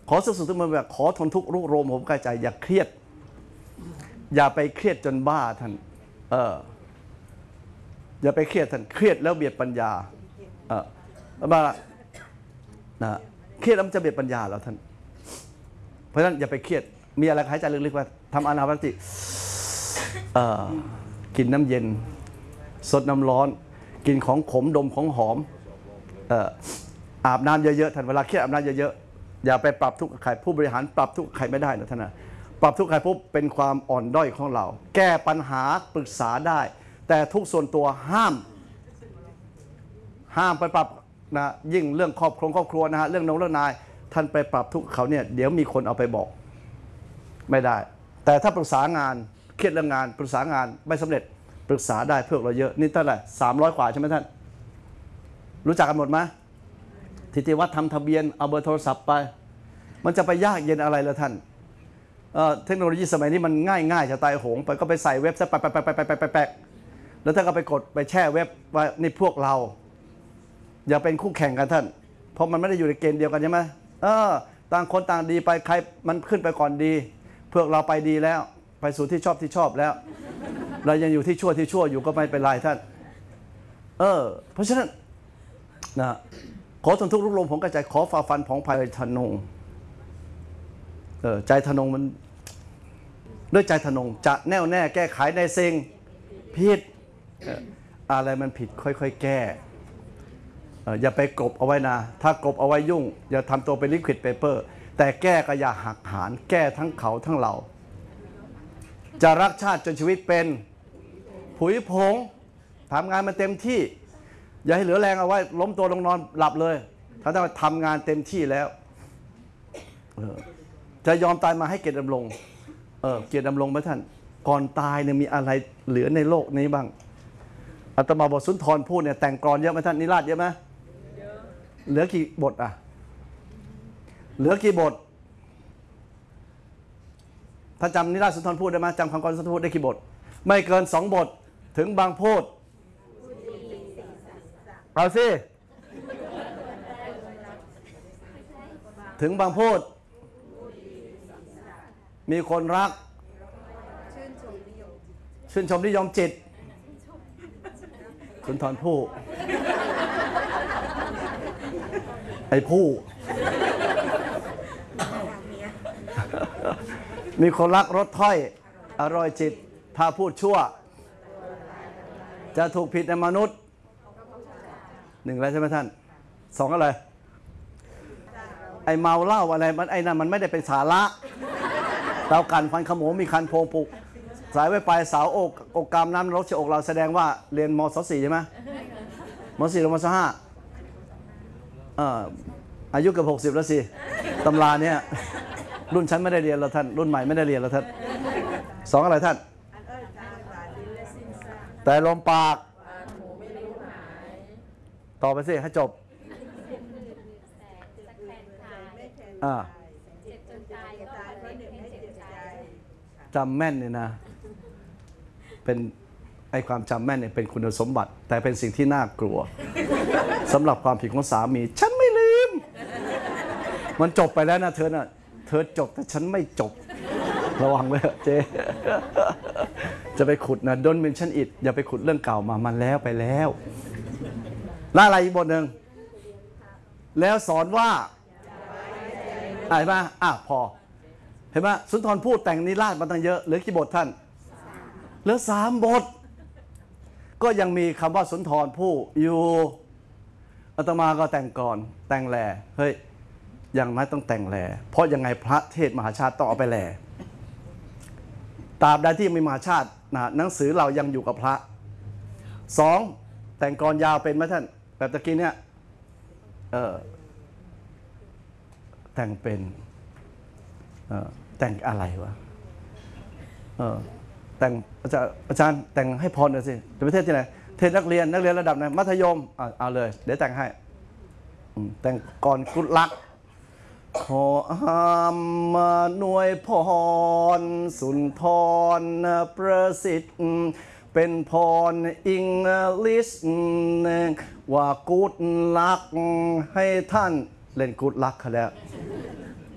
ขอสุดๆทุกเมื่อแบบขอทนทุกข์รุกโรมผมกายใจอย่าเครียดอย่าไปเครียดจนบ้าท่านอย่าไปเครียดท่านเครียดแล้วเบียดปัญญามานะเครียดแล้วมันจะเบียดปัญญาแล้วท่านเพราะฉะนั้นอย่าไปเครียดมีอะไรหายใจลึกๆว่าทำอานาปานสติกินน้ำเย็นสดน้ำร้อนกินของขมดมของหอมอาบน้ำเยอะๆท่านเวลาเครียดอาบน้ำเยอะๆอย่าไปปรับทุกข์กับใครผู้บริหารปรับทุกข์กับใครไม่ได้นะท่านนะปรับทุกข์ใครปุ๊บเป็นความอ่อนด้อยของเราแก้ปัญหาปรึกษาได้แต่ทุกส่วนตัวห้ามไปปรับนะยิ่งเรื่องครอบครัวนะฮะเรื่องน้องเรื่องนายท่านไปปรับทุกข์เขาเนี่ยเดี๋ยวมีคนเอาไปบอกไม่ได้แต่ถ้าปรึกษางานเครียดเรื่องงานปรึกษางานไม่สำเร็จปรึกษาได้เพื่อเราเยอะนี่เท่าไหร่300 กว่าใช่ไหมท่านรู้จักกันหมดไหมที่วัดทำทะเบียนเอาเบอร์โทรศัพท์ไปมันจะไปยากเย็นอะไรล่ะท่านเทคโนโลยีสมัยนี้มันง่ายจะตายโหงไปก็ไปใส่เว็บซะแปะแล้วท่านก็ไปกดไปแช่เว็บว่านี่พวกเราอย่าเป็นคู่แข่งกันท่านเพราะมันไม่ได้อยู่ในเกณฑ์เดียวกันใช่ไหมต่างคนต่างดีไปใครมันขึ้นไปก่อนดีพวกเราไปดีแล้วไปสู่ที่ชอบแล้วเรายังอยู่ที่ชั่วอยู่ก็ไม่เป็นไรท่านเพราะฉะนั้นนะขอทนทุกข์รุกโรมผมกระจายขอฝ่าฟันผองภัยทะนงใจทะนงมันด้วยใจทะนงจะแน่วแน่แก้ไขในสิ่งผิดอะไรมันผิดค่อยๆแก้อย่าไปกลบเอาไว้นะถ้ากลบเอาไว้ยุ่งอย่าทำตัวเป็นลิควิดเปเปอร์แต่แก้ก็อย่าหักหานแก้ทั้งเขาทั้งเราจะรักชาติจนชีวิตเป็นผุยผงทำงานมันเต็มที่อย่าให้เหลือแรงเอาไว้ล้มตัวลงนอนหลับเลยถ้าทำงานเต็มที่แล้วจะยอมตายมาให้เกียรติดำรงเกียรติดำรงไหมท่านก่อนตายเนี่ยมีอะไรเหลือในโลกนี้บ้างอาตมาบอกสุนทรภู่เนี่ยแต่งกลอนเยอะไหมท่านนิราศเยอะไหมเหลือกี่บทอ่ะเหลือกี่บทถ้าจำนิราศสุนทรภู่ได้ไหมจำคำกลอนสุนทรภู่ได้กี่บทไม่เกิน2 บทถึงบางโพธิ์เอาสิถึงบางโพธิ์มีคนรักชื่นชมนิยมจิตสุนทรภู่ไอ้ผู้มีคนรักรสถ้อยอร่อยจิตถ้าพูดชั่วจะถูกผิดในมนุษย์1แล้วใช่ไหมท่าน2อะไรไอ้เมาเหล้าอะไรมันไอ้นั่นมันไม่ได้เป็นสาระเรากันฟันขโมงมีคันโพงปุกสายไว้ปลายสาวอกกามน้ำรถเฉอกเราแสดงว่าเรียนมศ.4ใช่ไหมมศ.4 หรือมศ.5อายุเกือบ60แล้วสิตำราเนี่ยรุ่นฉันไม่ได้เรียนแล้วท่านรุ่นใหม่ไม่ได้เรียนแล้วท่าน2อะไรท่านแต่ลมปากต่อไปสิให้จบจำแม่นเนี่ยนะเป็นไอความจำแม่นเนี่ยเป็นคุณสมบัติแต่เป็นสิ่งที่น่ากลัวสำหรับความผิดของสามีฉันไม่ลืมมันจบไปแล้วนะเธอน่ะเธอจบแต่ฉันไม่จบระวังไว้เจ๊จะไปขุดนะ Don't mention it อย่าไปขุดเรื่องเก่ามามันแล้วไปแล้วแล้วอะไรอีกบทหนึ่งแล้วสอนว่าเห็นไหมพอเห็นไหมสุนทรภู่แต่งนิราศมาตั้งเยอะเหลือกี่บทท่านเหลือ3 บทก็ยังมีคำว่าสุนทรภู่อยู่อาตมาก็แต่งก่อนแต่งแหล่เฮ้ยยังไม่ต้องแต่งแหล่เพราะยังไงพระเทศมหาชาติต้องเอาไปแหล่ตราบใดที่มีมหาชาติหนังสือเรายังอยู่กับพระ2แต่งกรยาวเป็นไหมท่านแบบตะกี้เนี่ยแต่งเป็นแต่งอะไรวะแต่งอาจารย์แต่งให้พรหน่อยสิจะไปเทศที่ไหนเทศนักเรียนระดับไหนมัธยมเอาเลยเดี๋ยวแต่งให้แต่งก่อนกุลักขอมาหน่วยพรสุนทรประสิทธิ์เป็นพรอิงลิสว่ากูดลักให้ท่านเล่นกูดลักเขาแล้ว